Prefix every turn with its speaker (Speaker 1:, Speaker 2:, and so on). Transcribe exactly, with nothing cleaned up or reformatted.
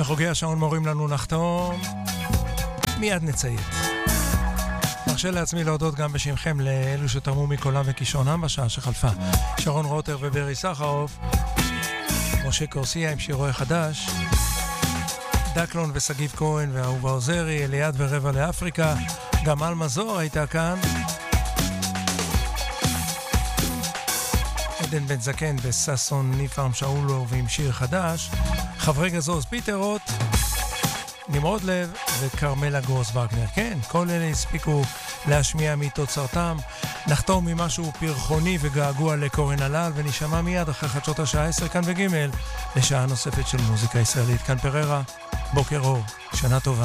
Speaker 1: וחוגי השעון מורים לנו נחתום. מיד נציית. מרשה לעצמי להודות גם בשמכם לאלו שתרמו מקולם וכישרונם בשעה שחלפה. שרון רוטר וברי סחרוף, משה קורסיה עם שירו החדש, דקלון וסגיב כהן ואהובה עוזרי, אליעד ורבע לאפריקה, גם על מזור הייתה כאן, עדן בן זקן וססון ניפרם שאולו ועם שיר חדש, חברי גזוז פיטר רוט, נמרוד לב וקרמלה גרוס וגנר. כן, כל אלה הספיקו להשמיע מתוצרתם. נחתום ממשהו פרחוני וגעגוע לקורן הלל, ונשמע מיד אחרי חדשות השעה עשר כאן בגימל לשעה נוספת של מוזיקה ישראלית. כאן פררה, בוקר אור, שנה טובה.